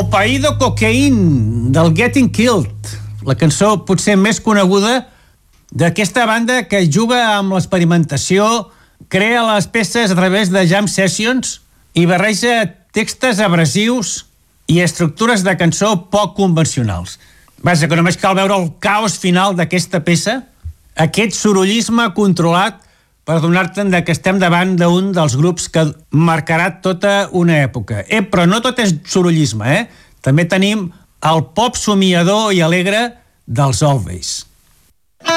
Opaido Cocaine, del Getting Killed, la cançó potser més coneguda d'aquesta banda que juga amb l'experimentació, crea les peces a través de jam sessions i barreja textos abrasius i estructures de cançó poc convencionals. Vaja, que només cal veure el caos final d'aquesta peça, aquest sorollisme controlat per donar-te'n que estem davant d'un dels grups que marcarà tota una època. Però no tot és sorollisme, També tenim el pop somiador i alegre dels Always.